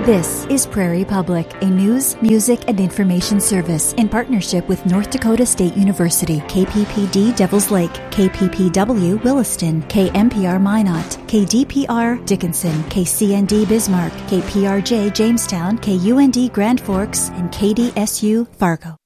This is Prairie Public, a news, music, and information service in partnership with North Dakota State University, KPPD Devils Lake, KPPW Williston, KMPR Minot, KDPR Dickinson, KCND Bismarck, KPRJ Jamestown, KUND Grand Forks, and KDSU Fargo.